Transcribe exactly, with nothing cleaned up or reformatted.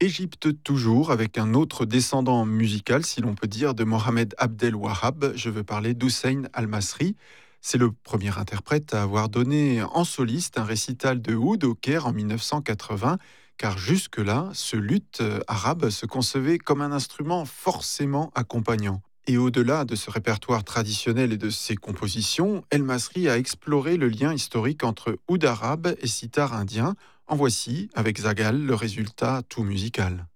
Égypte toujours, avec un autre descendant musical, si l'on peut dire, de Mohamed Abdel Wahhab. Je veux parler d'Hussein Al-Masri. C'est le premier interprète à avoir donné en soliste un récital de oud au Caire en mille neuf cent quatre-vingts, car jusque-là, ce luth euh, arabe se concevait comme un instrument forcément accompagnant. Et au-delà de ce répertoire traditionnel et de ses compositions, El Masri a exploré le lien historique entre oud arabe et sitar indien. En voici, avec Zagal, le résultat tout musical.